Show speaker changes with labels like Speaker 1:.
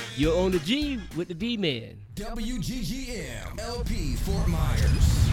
Speaker 1: You're on the G with the D-Man.
Speaker 2: WGGM LP Fort Myers.